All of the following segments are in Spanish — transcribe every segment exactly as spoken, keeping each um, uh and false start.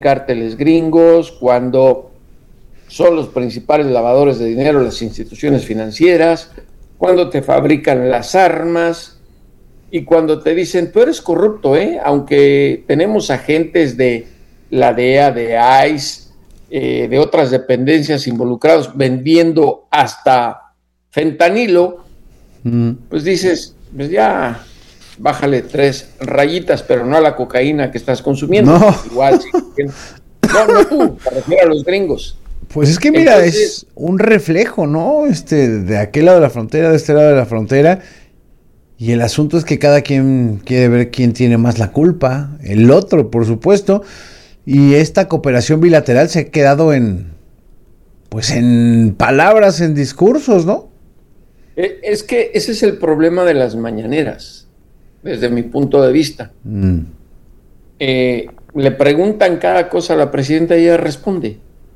cárteles gringos, cuando son los principales lavadores de dinero las instituciones financieras, cuando te fabrican las armas y cuando te dicen, tú eres corrupto, ¿eh? Aunque tenemos agentes de la D E A, de ICE, eh, de otras dependencias involucrados vendiendo hasta fentanilo, mm. pues dices, pues ya, bájale tres rayitas, pero no a la cocaína que estás consumiendo. No. Igual, sí. No, no tú, te refiero a los gringos. Pues es que mira, entonces, es un reflejo, ¿no? Este, de aquel lado de la frontera, de este lado de la frontera, y el asunto es que cada quien quiere ver quién tiene más la culpa, el otro, por supuesto, y esta cooperación bilateral se ha quedado en, pues en palabras, en discursos, ¿no? Es que ese es el problema de las mañaneras, desde mi punto de vista. Mm. Eh, le preguntan cada cosa a la presidenta y ella responde.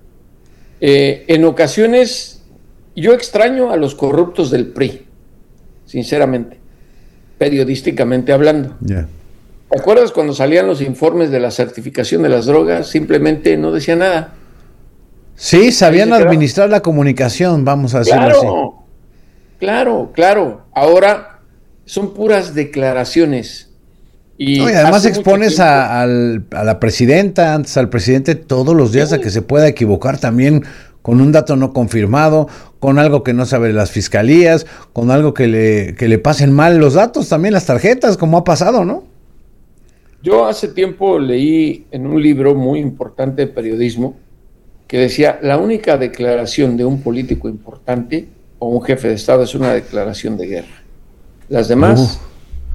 Eh, en ocasiones yo extraño a los corruptos del P R I, sinceramente, periodísticamente hablando. Yeah. ¿Te acuerdas cuando salían los informes de la certificación de las drogas? Simplemente no decía nada. Sí, sabían administrar la comunicación, vamos a decirlo claro, así. Claro, claro. Ahora son puras declaraciones. Y, no, y además expones a, al, a la presidenta, antes al presidente, todos los días sí. a que se pueda equivocar también con un dato no confirmado, con algo que no sabe las fiscalías, con algo que le, que le pasen mal los datos, también las tarjetas, como ha pasado, ¿no? Yo hace tiempo leí en un libro muy importante de periodismo que decía, la única declaración de un político importante o un jefe de Estado es una declaración de guerra. Las demás... Uh.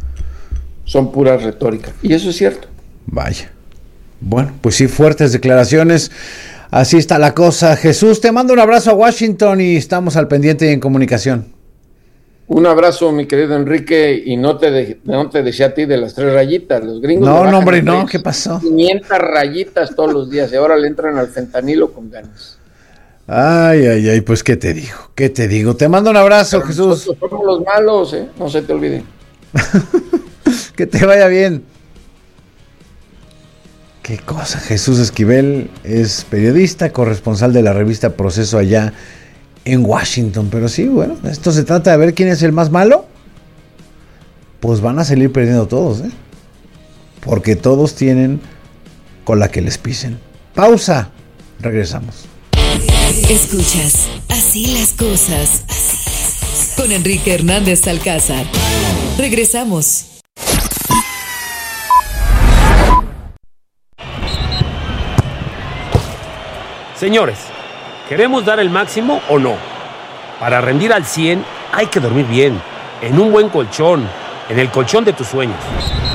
son pura retórica. Y eso es cierto. Vaya. Bueno, pues sí, fuertes declaraciones. Así está la cosa. Jesús, te mando un abrazo a Washington y estamos al pendiente y en comunicación. Un abrazo, mi querido Enrique, y no te, de, no te decía a ti de las tres rayitas. Los gringos... No, no, hombre, no. ¿Qué pasó? quinientas rayitas todos los días y ahora le entran al fentanilo con ganas. Ay, ay, ay, pues ¿qué te digo? ¿Qué te digo? Te mando un abrazo, pero Jesús. Nosotros somos los malos, ¿eh? No se te olvide. Que te vaya bien. Qué cosa. Jesús Esquivel es periodista, corresponsal de la revista Proceso allá en Washington. Pero sí, bueno, esto se trata de ver quién es el más malo. Pues van a salir perdiendo todos, ¿eh? Porque todos tienen cola que les pisen. Pausa. Regresamos. Escuchas Así las cosas con Enrique Hernández Alcázar. Regresamos. Señores, ¿queremos dar el máximo o no? Para rendir al cien hay que dormir bien, en un buen colchón, en el colchón de tus sueños.